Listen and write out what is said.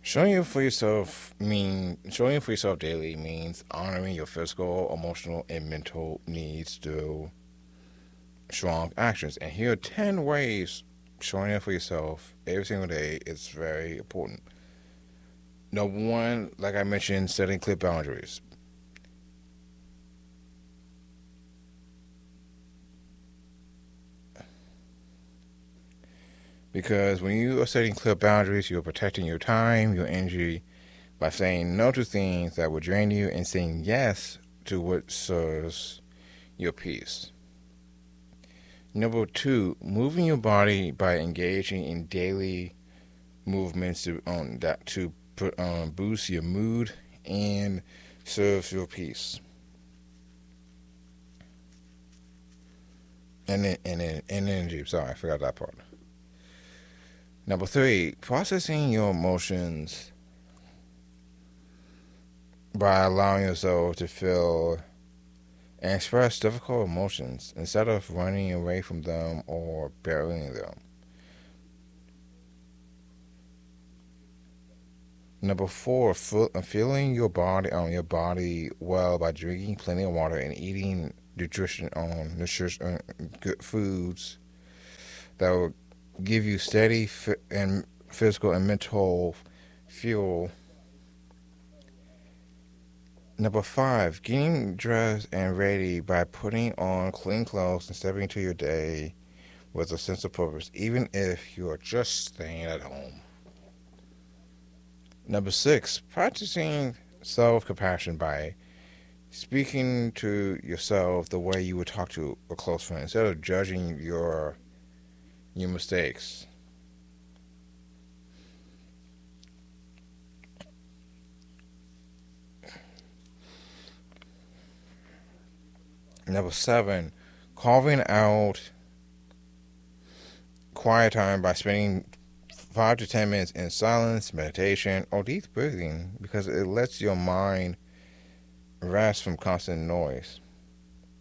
Showing up for yourself daily means honoring your physical, emotional, and mental needs through strong actions. And here are 10 ways showing up for yourself every single day is very important. Number one, like I mentioned, setting clear boundaries. Because when you are setting clear boundaries, you're protecting your time, your energy, by saying no to things that would drain you and saying yes to what serves your peace. Number two, moving your body by engaging in daily movements to boost your mood and serves your peace and energy. Sorry, I forgot that part. Number three, processing your emotions by allowing yourself to feel and express difficult emotions instead of running away from them or burying them. Number four, feeling your body well by drinking plenty of water and eating nutrition good foods that will give you steady and physical and mental fuel. Number five, getting dressed and ready by putting on clean clothes and stepping into your day with a sense of purpose, even if you are just staying at home. Number six, practicing self compassion by speaking to yourself the way you would talk to a close friend instead of judging your mistakes. Number seven, carving out quiet time by spending 5 to 10 minutes in silence, meditation, or deep breathing because it lets your mind rest from constant noise.